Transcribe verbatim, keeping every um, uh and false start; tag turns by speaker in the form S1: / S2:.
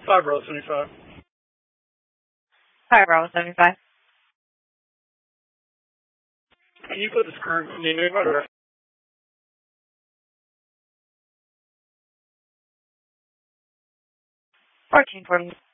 S1: Five Bravo seventy-five.
S2: Five Bravo seventy-five.
S1: Can you put this current name in order?
S2: Fourteen forty.